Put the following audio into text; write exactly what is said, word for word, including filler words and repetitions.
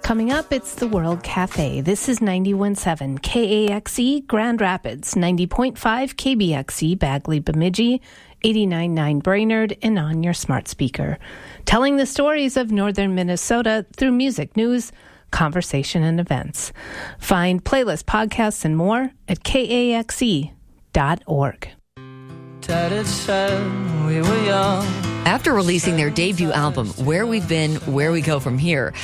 Coming up, it's the World Cafe. This is ninety-one point seven K A X E Grand Rapids, ninety point five K B X E Bagley Bemidji, eighty-nine point nine Brainerd, and on your smart speaker. Telling the stories of northern Minnesota through music, news, conversation, and events. Find playlists, podcasts, and more at K A X E dot org. Tattered said we were young. After releasing their debut album, Where We've Been, Where We Go From Here,